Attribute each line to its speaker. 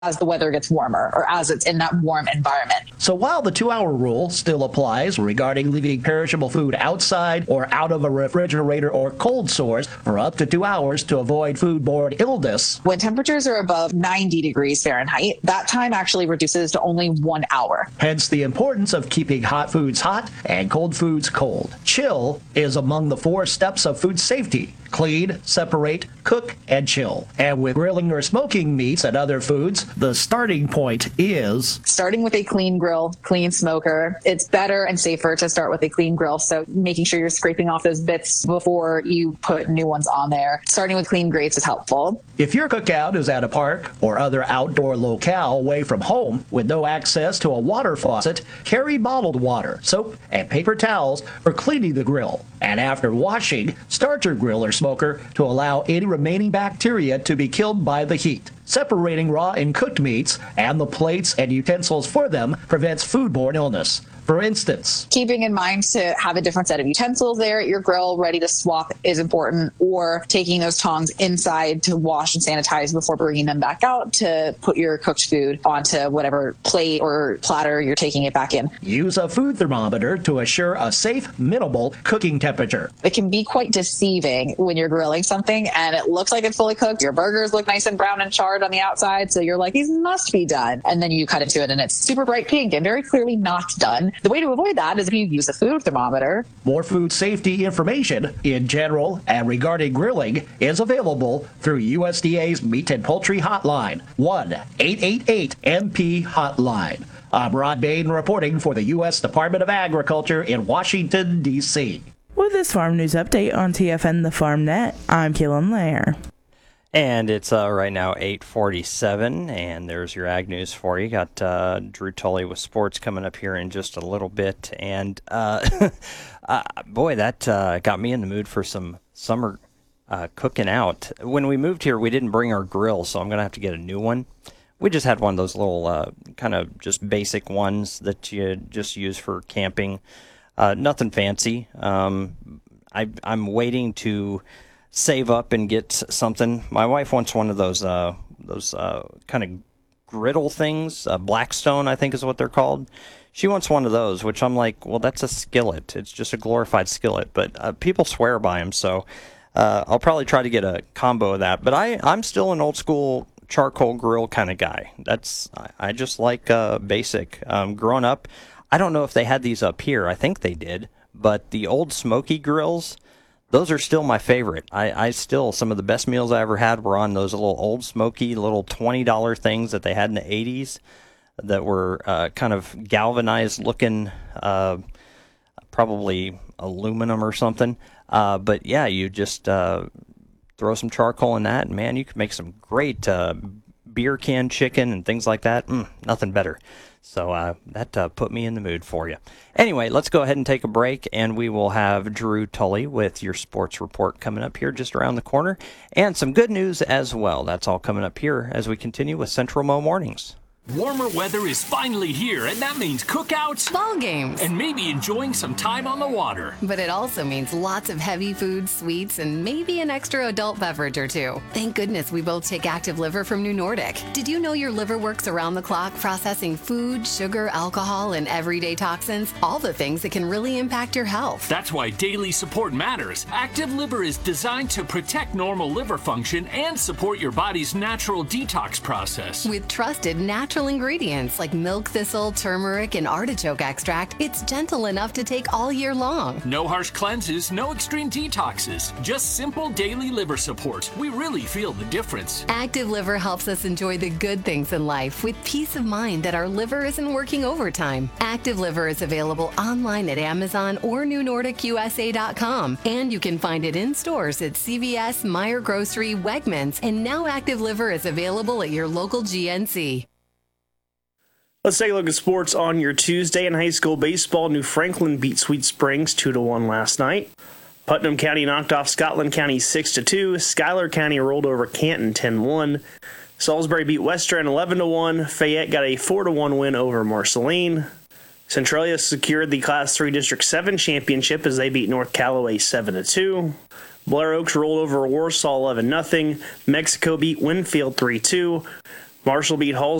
Speaker 1: as the weather gets warmer or as it's in that warm environment.
Speaker 2: So while the 2-hour rule still applies regarding leaving perishable food outside or out of a refrigerator or cold source for up to 2 hours to avoid foodborne illness,
Speaker 1: when temperatures are above 90 degrees Fahrenheit, that time actually reduces to only 1 hour.
Speaker 2: Hence the importance of keeping hot foods hot and cold foods cold. Chill is among the 4 steps of food safety. Clean, separate, cook, and chill. And with grilling or smoking meats and other foods, the starting point is
Speaker 1: starting with a clean grill, clean smoker. It's better and safer to start with a clean grill, so making sure you're scraping off those bits before you put new ones on there. Starting with clean grates is helpful.
Speaker 2: If your cookout is at a park or other outdoor locale away from home with no access to a water faucet, carry bottled water, soap, and paper towels for cleaning the grill. And after washing, start your grill or smoker to allow any remaining bacteria to be killed by the heat. Separating raw and cooked meats and the plates and utensils for them prevents foodborne illness. For instance,
Speaker 1: keeping in mind to have a different set of utensils there at your grill ready to swap is important, or taking those tongs inside to wash and sanitize before bringing them back out to put your cooked food onto whatever plate or platter you're taking it back in.
Speaker 2: Use a food thermometer to assure a safe, minimal cooking temperature.
Speaker 1: It can be quite deceiving when you're grilling something and it looks like it's fully cooked. Your burgers look nice and brown and charred on the outside, so you're like, these must be done. And then you cut into it and it's super bright pink and very clearly not done. The way to avoid that is if you use a food thermometer.
Speaker 2: More food safety information in general and regarding grilling is available through USDA's Meat and Poultry Hotline, 1-888-MP-HOTLINE. I'm Rod Bain reporting for the U.S. Department of Agriculture in Washington, D.C.
Speaker 3: With this Farm News Update on TFN The Farm Net, I'm Kaylin Lair.
Speaker 4: And it's right now 8:47, and there's your ag news for you. Got Drew Tully with sports coming up here in just a little bit. And, boy, that got me in the mood for some summer cooking out. When we moved here, we didn't bring our grill, so I'm going to have to get a new one. We just had one of those little kind of just basic ones that you just use for camping. Nothing fancy. I'm waiting to save up and get something. My wife wants one of those kind of griddle things. Blackstone, I think is what they're called. She wants one of those, which I'm like, well, that's a skillet. It's just a glorified skillet. But people swear by them, so I'll probably try to get a combo of that. But I'm still an old school charcoal grill kind of guy. I just like basic. Growing up, I don't know if they had these up here. I think they did. But the old smoky grills, those are still my favorite. I still, some of the best meals I ever had were on those little old smoky, little $20 things that they had in the 80s that were kind of galvanized looking, probably aluminum or something. But yeah, you just throw some charcoal in that, and man, you can make some great beer can chicken and things like that. Nothing better. So that put me in the mood for you. Anyway, let's go ahead and take a break, and we will have Drew Tully with your sports report coming up here just around the corner, and some good news as well. That's all coming up here as we continue with Central Mo Mornings.
Speaker 5: Warmer weather is finally here, and that means cookouts,
Speaker 6: ball games,
Speaker 5: and maybe enjoying some time on the water.
Speaker 6: But it also means lots of heavy foods, sweets, and maybe an extra adult beverage or two. Thank goodness we both take Active Liver from New Nordic. Did you know your liver works around the clock processing food, sugar, alcohol, and everyday toxins? All the things that can really impact your health.
Speaker 5: That's why daily support matters. Active Liver is designed to protect normal liver function and support your body's natural detox process.
Speaker 6: With trusted natural ingredients like milk thistle, turmeric, and artichoke extract, it's gentle enough to take all year long.
Speaker 5: No harsh cleanses, no extreme detoxes, just simple daily liver support. We really feel the difference.
Speaker 6: Active Liver helps us enjoy the good things in life with peace of mind that our liver isn't working overtime. Active Liver is available online at Amazon or NewNordicUSA.com, and you can find it in stores at CVS, Meijer Grocery, Wegmans, and now Active Liver is available at your local GNC.
Speaker 7: Let's take a look at sports on your Tuesday. In high school baseball, New Franklin beat Sweet Springs 2-1 last night. Putnam County knocked off Scotland County 6-2. Schuyler County rolled over Canton 10-1. Salisbury beat Western 11-1. Fayette got a 4-1 win over Marceline. Centralia secured the Class 3 District 7 championship as they beat North Callaway 7-2. Blair Oaks rolled over Warsaw 11-0. Mexico beat Winfield 3-2. Marshall beat Halls